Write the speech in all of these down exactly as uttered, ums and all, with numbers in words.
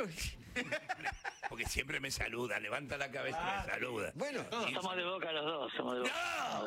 Claro. Porque siempre me saluda, levanta la cabeza y me saluda. Bueno, No, somos de Boca los dos, somos de Boca.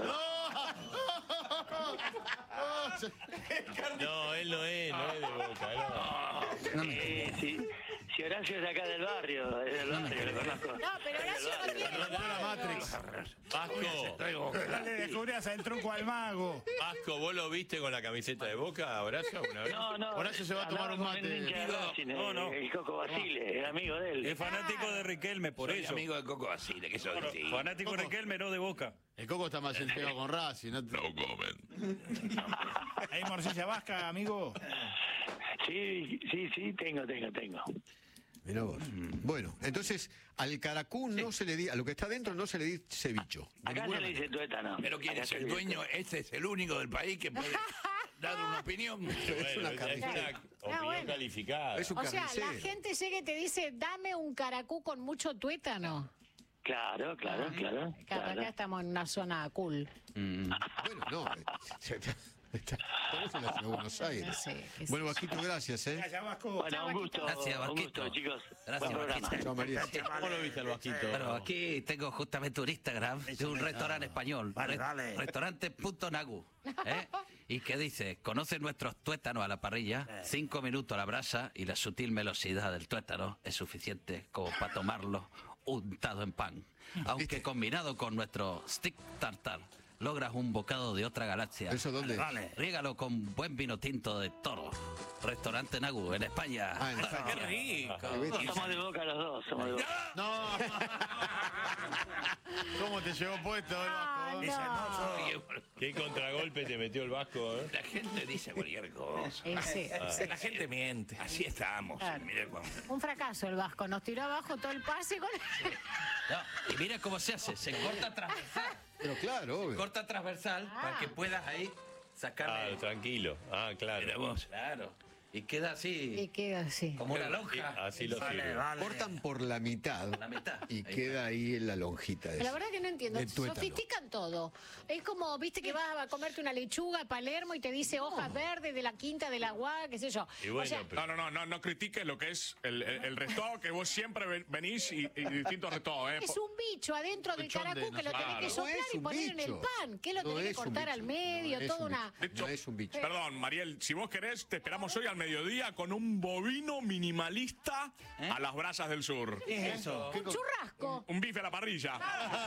No, él no es, no es de Boca, no. Eh, si, si Horacio es de acá del barrio, es del barrio, lo conozco. No, pero Horacio no tiene la Matrix. Vasco, Le descubrías el truco al mago. Vasco, ¿vos lo viste con la camiseta de Boca, Horacio, una vez? No, no. Horacio se va a tomar un hablaba con mate. el hincha de Racing, No, no. El Coco Basile, era amigo de él. Es fanático de Riquelme, por Soy eso. amigo de Coco Basile, que soy, sí. Fanático de Riquelme, no de Boca. El Coco está más entregado con Racing. No, No comen. ¿Hay morcilla vasca, amigo? Sí, sí, sí, tengo, tengo, tengo. mirá vos. Bueno, entonces al caracú no se le di, a lo que está dentro no se le dice bicho. De Acá ninguna se le manera. dice tuétano. Pero ¿quién Acá es se el le dice dueño? Este es el único del país que puede dar una opinión. Bueno, Es una es carnicera. una opinión bueno. calificada. Es un O sea, carnicero. la gente llega y te dice, dame un caracú con mucho tuétano. Claro, claro, claro. Claro, acá claro. estamos en una zona cool. Bueno, no. eh, Estamos en la ciudad de Buenos Aires. No sé, qué sé Bueno, yo. Vasquito, gracias, ¿eh? Allá Vasco. Bueno, un gusto, Gracias, un Vasquito. gusto, chicos. Gracias, Buen programa. Vasquito. Chao, María. ¿Cómo lo viste al Vasquito? Bueno, aquí tengo justamente un Instagram de un restaurante español. Vale, Re- dale. Restaurante Punto Nagu. ¿eh? Y que dice, conoce nuestros tuétanos a la parrilla, cinco minutos a la brasa y la sutil velocidad del tuétano es suficiente como para tomarlo untado en pan. Aunque combinado con nuestro stick tartar, logras un bocado de otra galaxia. ¿Eso dónde? Vale. Rígalo con buen vino tinto de toro. Restaurante Nagu, en España. Ah, en España. ¡Qué rico! Qué bestia. Somos de Boca los dos, somos de Boca. No. ¿Cómo te llegó puesto el Vasco? Ah, no. ¿Qué contragolpe te metió el Vasco, eh? La gente dice cualquier cosa. Ese, ese. La gente miente. Así estamos. Claro. Mira cuando... Un fracaso el Vasco. Nos tiró abajo todo el pase con... No, y mira cómo se hace, se corta transversal, Pero claro, obvio. corta transversal para que puedas ahí Ah, sacarle. tranquilo. Ah, claro. Mira vos. Claro. Y queda así, Y queda así. como una lonja. Así lo Vale, sirve. vale. Cortan por la mitad, La mitad. y Ahí queda ahí en la lonjita. La esa. verdad que no entiendo. De tuétano. Sofistican todo. Es como, viste, que vas a comerte una lechuga a Palermo y te dice hojas verdes de la quinta de la guada, qué sé yo. Y bueno, O sea, pero- No, no, no, no, no critiques lo que es el, el, el restado, que vos siempre ven- venís y, y distintos restados, ¿eh? es un bicho adentro del Pichón de caracú que lo tenés claro. que No soplar es y un poner en el bicho. pan. Que lo No tenés que es un cortar al bicho. medio, No es toda un una... bicho. No es un bicho. Perdón, Mariel, si vos querés, te esperamos hoy al mediodía con un bovino minimalista a las brasas del sur. ¿Qué es eso? Un churrasco. Un bife a la parrilla.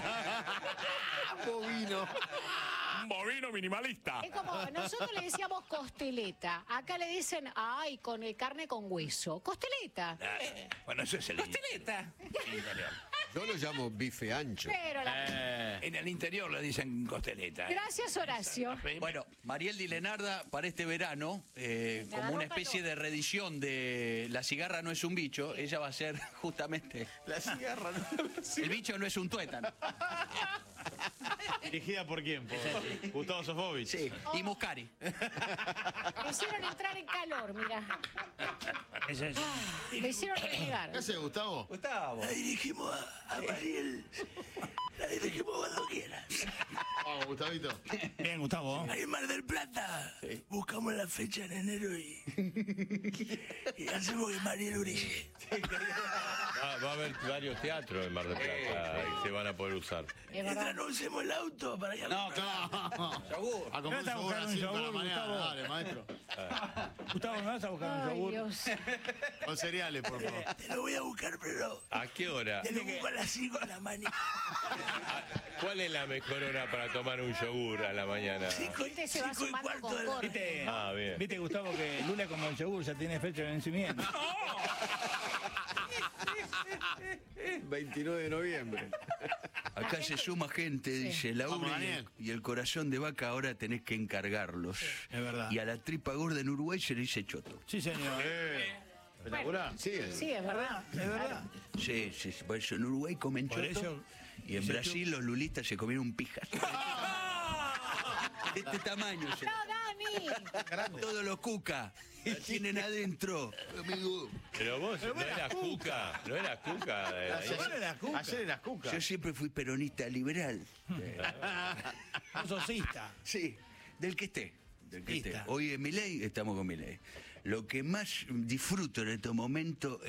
Bovino. Un bovino minimalista. Es como, nosotros le decíamos costeleta. Acá le dicen, ay, con eh, carne con hueso. Costeleta. Ah, Bueno, eso es el ¡Costeleta! el interior. Yo lo llamo bife ancho. Pero la... En el interior le dicen costeleta. ¿eh? Gracias, Horacio. Bueno, Mariel Di Lenarda para este verano, eh, Me como agarró una especie calor. de reedición de La cigarra no es un bicho, ella va a ser justamente La cigarra, ¿no? El bicho no es un tuétano. ¿Dirigida por quién? Por Gustavo Sofovich. Sí, y Muscari. Me hicieron entrar en calor, mira. Es eso. Me hicieron renegar. ¿Qué hace, Gustavo? Gustavo. La dirigimos a, a Mariel. La dirigimos cuando quieras. Vamos, Gustavito. Bien, Gustavo. Ahí en Mar del Plata. Buscamos la fecha en enero y, y hacemos que Mariel brille. Va, va a haber varios teatros en Mar del Plata y se van a poder usar. Es Mientras verdad. no usemos el auto para ir a No, comprar. Yogur. A comer No un está yogur buscando un así para la yogur, mañana. Gustavo. Dale, maestro. Gustavo, ¿me vas a buscar un Ay, yogur? Dios. Con cereales, por favor. Te lo voy a buscar, pero ¿A qué hora? te lo busco a las cinco de la mañana. ¿Cuál es la mejor hora para tomar un yogur a la mañana? Cinco, Gente se va cinco y sumando cuarto con de la corte. ¿Viste? Ah, bien. ¿Viste, Gustavo, que Lula como el yogur ya tiene fecha de vencimiento? veintinueve de noviembre. Acá se suma gente, dice la Vamos, ubre Daniel. y el corazón de vaca ahora tenés que encargarlos. Es verdad. Y a la tripa gorda en Uruguay se le dice choto. Sí, señor. Espectacular. Sí, el- Sí, es verdad. Es verdad. Sí, sí, sí, por eso en Uruguay comen Por choto eso- y en ese Brasil los lulistas se comieron pijas. De este tamaño. se- No, Dani. Todos los cuca la tienen adentro. Amigo. Pero vos no eras cuca, no eras cuca. eh, Ayer, ¿Cuál era Cuca? ayer eras cuca. Yo siempre fui peronista liberal. Un sosista. Sí, del que esté. Del que esté. Lista. Hoy en Milei estamos con Milei. Lo que más disfruto en estos momentos